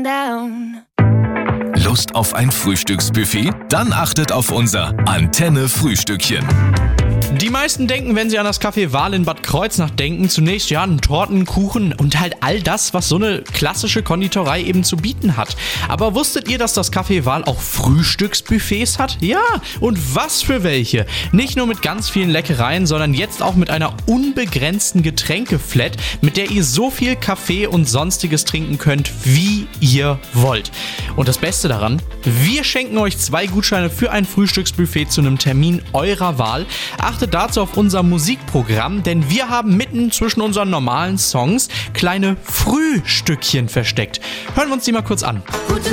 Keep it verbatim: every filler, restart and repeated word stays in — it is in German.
down. Lust auf ein Frühstücksbuffet? Dann achtet auf unser Antenne-Frühstückchen. Die meisten denken, wenn sie an das Café Wahl in Bad Kreuznach denken, zunächst ja an Torten, Kuchen und halt all das, was so eine klassische Konditorei eben zu bieten hat. Aber wusstet ihr, dass das Café Wahl auch Frühstücksbuffets hat? Ja, und was für welche? Nicht nur mit ganz vielen Leckereien, sondern jetzt auch mit einer unbegrenzten Getränkeflat, mit der ihr so viel Kaffee und sonstiges trinken könnt, wie ihr wollt. Und das Beste daran, wir schenken euch zwei Gutscheine für ein Frühstücksbuffet zu einem Termin eurer Wahl. Achtet dazu auf unser Musikprogramm, denn wir haben mitten zwischen unseren normalen Songs kleine Frühstückchen versteckt. Hören wir uns die mal kurz an. Gute